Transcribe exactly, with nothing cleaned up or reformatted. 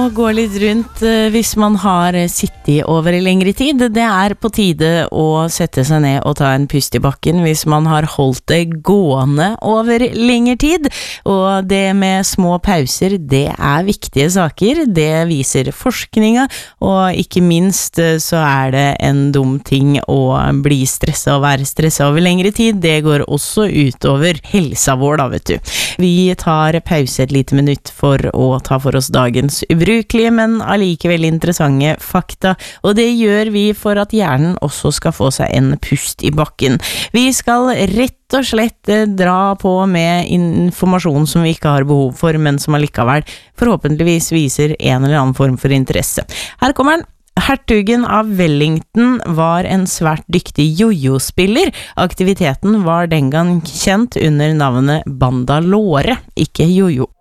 må gå litt rundt eh, hvis man har sittet over i lengre tid. Det er på tide å sette seg ned og ta en pust i bakken hvis man har holdt det gående over lengre tid. Og det med små pauser, det er viktige saker. Det viser forskninga, og ikke minst eh, så er det en dum ting å bli stresset og være stresset over lengre tid. Det går også utover helsa vår da, vet du. Vi tar pause et lite minutt for å ta for oss dagens ubrukelige, men allikevel interessante fakta, og det gjør vi for at hjernen også skal få seg en pust i bakken. Vi skal rett og slett dra på med informasjon som vi ikke har behov for, men som allikevel forhåpentligvis viser en eller annen form for interesse. Her kommer den. Hertugen av Wellington var en svært dyktig jojo-spiller. Aktiviteten var den gang kjent under navnet Bandalore, ikke jojo.